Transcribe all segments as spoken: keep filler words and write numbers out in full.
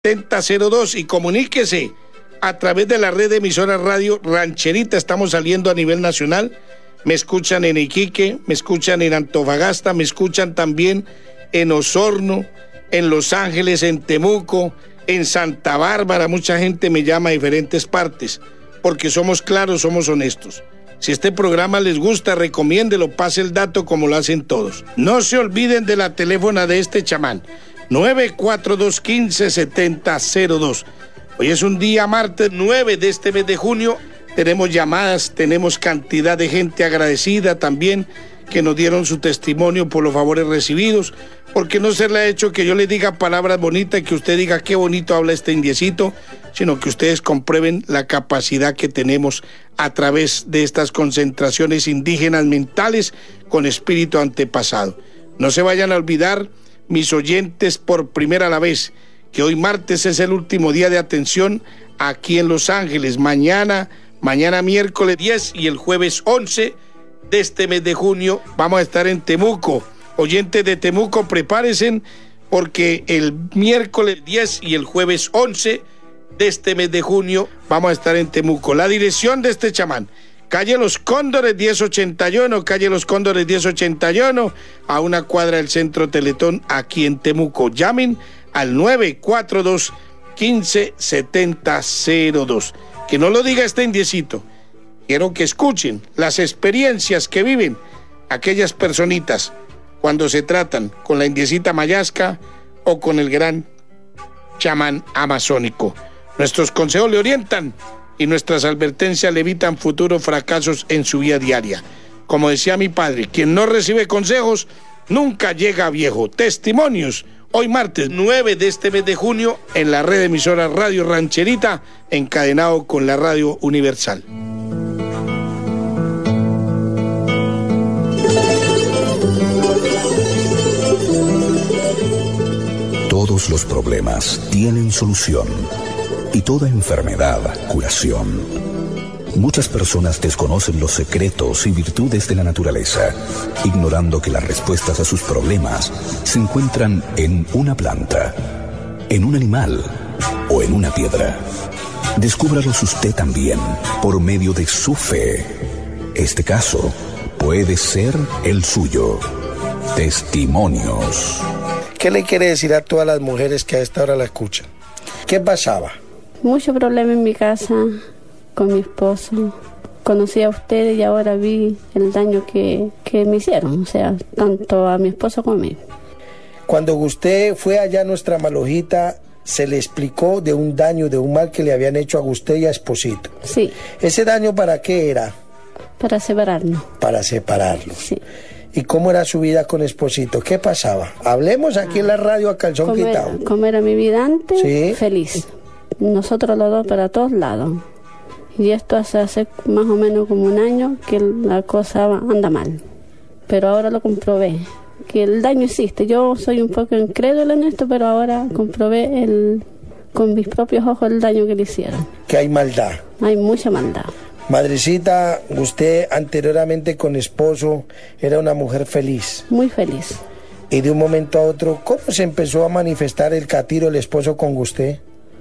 setenta cero dos y comuníquese a través de la red de emisoras Radio Rancherita. Estamos saliendo a nivel nacional. Me escuchan en Iquique, me escuchan en Antofagasta, me escuchan también en Osorno, en Los Ángeles, en Temuco, en Santa Bárbara. Mucha gente me llama a diferentes partes, porque somos claros, somos honestos. Si este programa les gusta, recomiéndelo, pase el dato como lo hacen todos. No se olviden de la teléfona de este chamán, nueve cuatro dos, uno cinco, siete cero cero dos. Hoy es un día martes nueve de este mes de junio. Tenemos llamadas, tenemos cantidad de gente agradecida también que nos dieron su testimonio por los favores recibidos, porque no se le ha hecho que yo le diga palabras bonitas y que usted diga qué bonito habla este indiecito, sino que ustedes comprueben la capacidad que tenemos a través de estas concentraciones indígenas mentales con espíritu antepasado. No se vayan a olvidar, mis oyentes, por primera la vez, que hoy martes es el último día de atención aquí en Los Ángeles. Mañana, mañana miércoles diez y el jueves once de este mes de junio vamos a estar en Temuco. Oyentes de Temuco, prepárense, porque el miércoles diez y el jueves once de este mes de junio vamos a estar en Temuco. La dirección de este chamán: calle Los Cóndores diez ochenta y uno, calle Los Cóndores diez ochenta y uno, a una cuadra del Centro Teletón, aquí en Temuco. Llamen al nueve cuatro dos, uno cinco, siete cero cero dos. Que no lo diga este indiecito. Quiero que escuchen las experiencias que viven aquellas personitas cuando se tratan con la indiecita Mayasca o con el gran chamán amazónico. Nuestros consejos le orientan y nuestras advertencias le evitan futuros fracasos en su vida diaria. Como decía mi padre, quien no recibe consejos nunca llega viejo. Testimonios hoy martes nueve de este mes de junio en la red de emisoras Radio Rancherita, encadenado con la Radio Universal. Todos los problemas tienen solución y toda enfermedad curación. Muchas personas desconocen los secretos y virtudes de la naturaleza, ignorando que las respuestas a sus problemas se encuentran en una planta, en un animal o en una piedra. Descúbralos usted también por medio de su fe. Este caso puede ser el suyo. Testimonios. ¿Qué le quiere decir a todas las mujeres que a esta hora la escuchan? ¿Qué pasaba? Mucho problema en mi casa con mi esposo. Conocí a ustedes y ahora vi el daño que, que me hicieron, o sea, tanto a mi esposo como a mí. Cuando usted fue allá a nuestra Malojita, se le explicó de un daño, de un mal que le habían hecho a usted y a Esposito. Sí. ¿Ese daño para qué era? Para separarnos. Para separarlos. Sí. ¿Y cómo era su vida con Esposito? ¿Qué pasaba? Hablemos aquí ah, en la radio a calzón ¿cómo quitado. Era, ¿Cómo era mi vida antes? Sí. Feliz. Nosotros los dos para todos lados. Y esto hace, hace más o menos como un año que la cosa anda mal. Pero ahora lo comprobé, que el daño existe. Yo soy un poco incrédula en esto, pero ahora comprobé el, con mis propios ojos el daño que le hicieron. Que hay maldad. Hay mucha maldad. Madrecita, usted anteriormente con esposo era una mujer feliz. Muy feliz. Y de un momento a otro, ¿cómo se empezó a manifestar el catiro, el esposo con usted?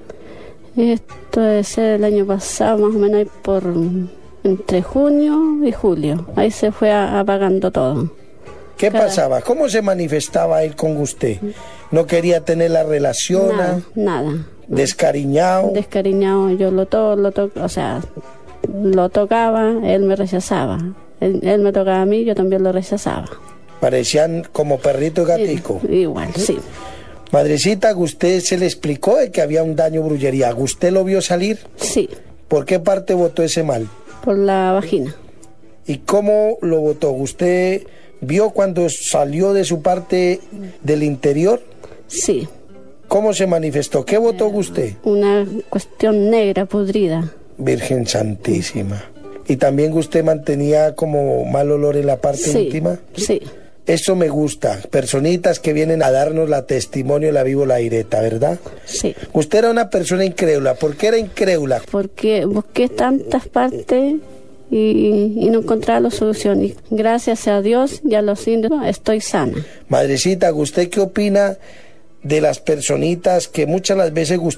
Esto debe ser el año pasado, más o menos por entre junio y julio. Ahí se fue apagando todo. ¿Qué Cada... pasaba? ¿Cómo se manifestaba él con usted? ¿No quería tener la relación? Nada, nada. ¿Descariñado? Descariñado, yo lo toco, lo toco, o sea, lo tocaba, él me rechazaba. Él, él me tocaba a mí, yo también lo rechazaba. ¿Parecían como perrito y gatico? Sí, igual, sí. Madrecita, ¿usted se le explicó de que había un daño brujería? ¿Usted lo vio salir? Sí. ¿Por qué parte botó ese mal? Por la vagina. ¿Y cómo lo botó? ¿Usted vio cuando salió de su parte del interior? Sí. ¿Cómo se manifestó? ¿Qué botó usted? Una cuestión negra, podrida. Virgen Santísima. ¿Y también usted mantenía como mal olor en la parte sí, íntima? Sí. Eso me gusta, personitas que vienen a darnos la testimonio, la vivo, la directa, ¿verdad? Sí. Usted era una persona incrédula. ¿Por qué era incrédula? Porque busqué tantas partes y, y no encontraba la solución. Y gracias a Dios y a los indios estoy sana. Madrecita, ¿usted qué opina de las personitas que muchas las veces